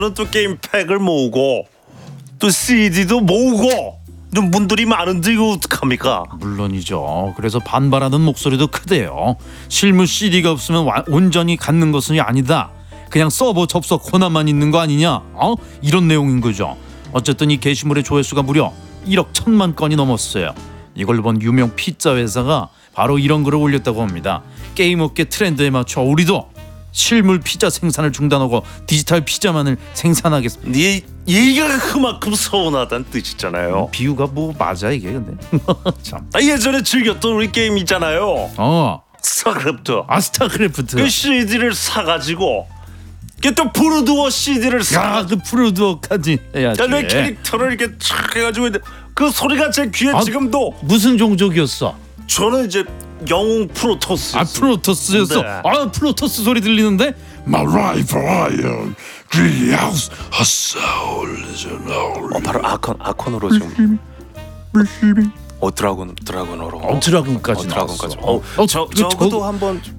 또 게임팩을 모으고 또 CD도 모으고 분들이 많은데 이거 어떡합니까? 물론이죠. 그래서 반발하는 목소리도 크대요. 실물 CD가 없으면 온전히 갖는 것은 아니다. 그냥 서버 접속 권한만 있는 거 아니냐? 이런 내용인 거죠. 어쨌든 이 게시물의 조회수가 무려 1억 1천만 건이 넘었어요. 이걸 본 유명 피자 회사가 바로 이런 글을 올렸다고 합니다. 게임업계 트렌드에 맞춰 우리도 실물 피자 생산을 중단하고 디지털 피자만을 생산하겠습니다. 얘가 그만큼 서운하다는 뜻이잖아요. 비유가 뭐 맞아 이게 근데 참. 예전에 즐겼던 우리 게임 있잖아요. 스타크래프트. 스타크래프트. 그 CD를 사가지고 또 브루드워 CD를 사. 그 브루드워까지 해야지. 내 캐릭터를 이렇게 촥 해가지고 그 소리가 제 귀에 지금도. 무슨 종족이었어? 저는 이제 영웅 프로토스. 프로토스였어. 네. 프로토스 소리 들리는데. My rival iron, greedy house, a soul is an owl. 바로 아콘으로 지금. 드라군어로. 드라군까지 드라군까지. 나왔어. 저거도 한번